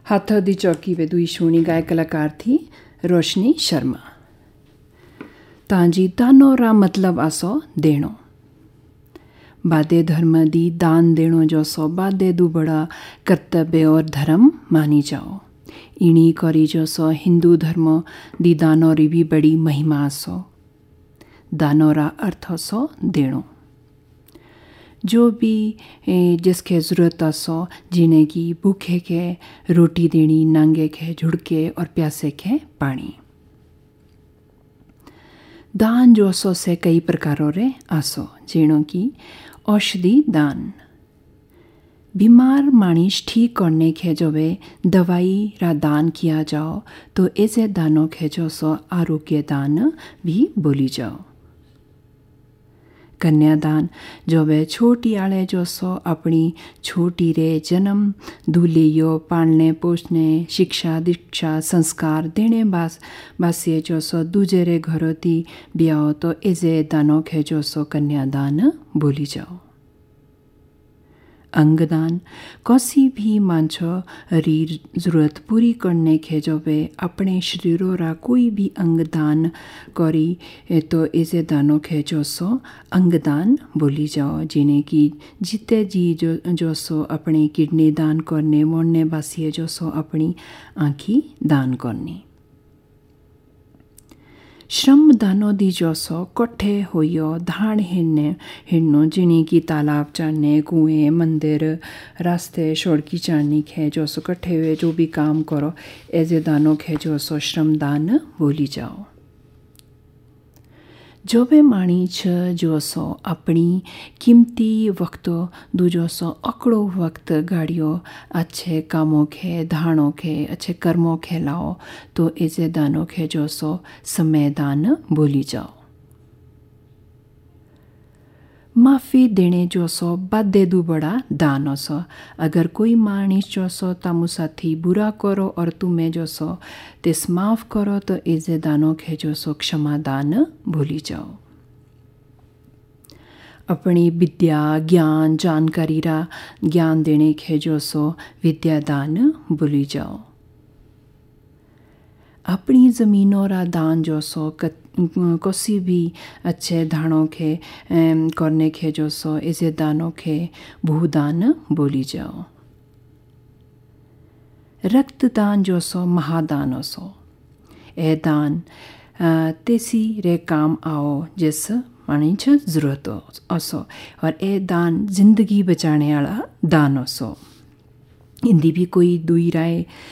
हाथों दी चौकी वे दुई शूनी गाय कलाकार थी रोशनी शर्मा। तांजी दानो रा मतलब आसो देणो। बादे धर्म दी दान देणो जो सो बादे दू बड़ा कर्तव्य और धर्म मानी जाओ। इणी करी जो सो हिंदू धर्म दी दानो री भी बड़ी महिमा सो। दानो रा अर्थ सो देणो। जो भी जिसके ज़रूरत आसो जिन्हें की भूखे के रोटी देनी, नांगे के झुड़के और प्यासे के पानी। दान जो सो से कई प्रकारों रे आसो जेणो की औषधि दान। बीमार मानिश ठीक करने के जो वे दवाई रा दान किया जाओ तो ऐसे दानों के जो सो आरोग्य दान भी बोली जाओ। कन्यादान जो वे छोटी आले जो सो अपनी छोटी रे जन्म दूलियो पालने पोषने शिक्षा दीक्षा संस्कार देने बासिए जो सो दूजे रे घरोती ब्याओ तो ऐसे दानों के जो सो कन्यादान बोली जाओ। अंगदान कोसी भी मांझो री जरूरत पूरी करने के जो वे अपने शरीरों रा कोई भी अंगदान करी तो ऐसे दानों के जो सो अंगदान बोली जाओ। जिन्हें की जीते जी जो सो अपनी किडनी दान करने मोड़ने बासिए जो सो अपनी आँखी दान करनी। श्रम दानो दी जो सो कोठे होयो धान हिड़नो जिन्हें की तालाब चढ़ने कुएं मंदिर रास्ते सड़की चढ़नी खे जो सो कट्ठे हुए जो भी काम करो ऐसे दानों खे जो सो श्रम दान बोली जाओ। जो वे मानी छ जो सो अपनी कीमती वक्तों दू जो सो अकड़ो वक्त गाड़ियों अच्छे कामों के धानों के अच्छे कर्मों के लाओ तो ऐसे दानों के जो सो समय दान बोली जाओ। माफ़ी देने जो सो बादे दू बड़ा दान सो। अगर कोई मानिस जो सो तामु साथी बुरा करो और तुम्हें जो सो तिस माफ़ करो तो ऐसे दानों के जो सो क्षमा दान भूली जाओ। अपनी विद्या ज्ञान जानकारी रा ज्ञान देने के जो सो विद्या दान भूली जाओ। अपनी ज़मीनों रा दान जो सो कोसी भी अच्छे धानों के करने के जो सो ऐसे दानों के भूदान बोली जाओ। रक्तदान जो सो महादान सो। ए दान तेसी रे काम आओ जिस मानी छ जरूरत असो और ए दान जिंदगी बचाने वाला दान असो। हिंदी भी कोई दुई राय